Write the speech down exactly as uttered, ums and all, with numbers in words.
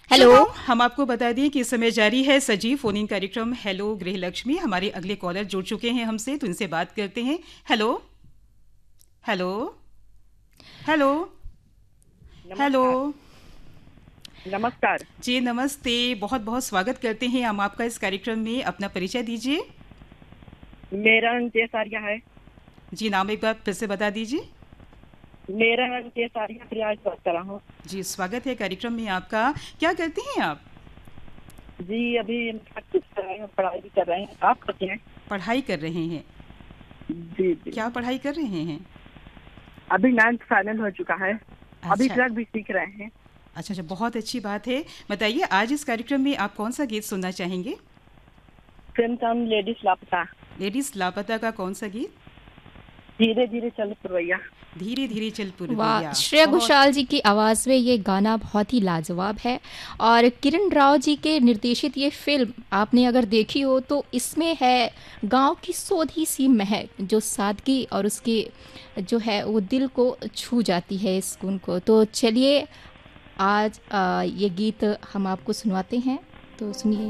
Hello. श्रोताओं, हम आपको बता दें कि इस समय जारी है सजीव फोन इन कार्यक्रम हेलो गृहलक्ष्मी। हमारे अगले कॉलर जुड़ चुके हैं हमसे, तो इनसे बात करते हैं। Hello hello hello hello. नमस्कार। नमस्कार। जी नमस्ते, बहुत बहुत स्वागत करते हैं हम आपका इस कार्यक्रम में। अपना परिचय दीजिए। मेरा नाम केसारिया है। जी नाम एक बार फिर से बता दीजिए। मेरा नाम केसारिया प्रयास बात कर रहा हूँ। जी स्वागत है कार्यक्रम में आपका। क्या करते हैं आप? जी अभी हम प्रैक्टिस कर रहे हैं, पढ़ाई भी कर रहे हैं। आप करते हैं? पढ़ाई कर रहे हैं? जी जी। क्या पढ़ाई कर रहे हैं? अभी नाइन्थ फाइनल हो चुका है। अभी अच्छा ट्रक भी सीख रहे हैं। अच्छा अच्छा, बहुत अच्छी बात है। बताइए, आज इस कार्यक्रम में आप कौन सा गीत सुनना चाहेंगे? फिल्म का नाम लेडीज लापता। लेडीज लापता का कौन सा गीत? धीरे धीरे चल पुरवैया। धीरे धीरे चल वाह, पुरवैया। श्रेया बहुत घोषाल जी की आवाज़ में ये गाना बहुत ही लाजवाब है। और किरण राव जी के निर्देशित ये फिल्म आपने अगर देखी हो तो इसमें है गांव की सोधी सी महक, जो सादगी और उसकी जो है वो दिल को छू जाती है इस गुण को। तो चलिए आज आ, ये गीत हम आपको सुनवाते हैं, तो सुनिए।